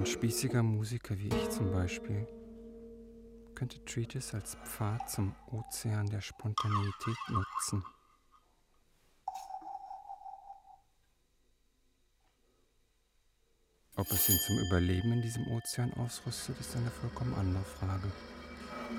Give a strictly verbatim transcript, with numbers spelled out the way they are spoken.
Ein spießiger Musiker wie ich zum Beispiel könnte Treatise als Pfad zum Ozean der Spontaneität nutzen. Ob es ihn zum Überleben in diesem Ozean ausrüstet, ist eine vollkommen andere Frage.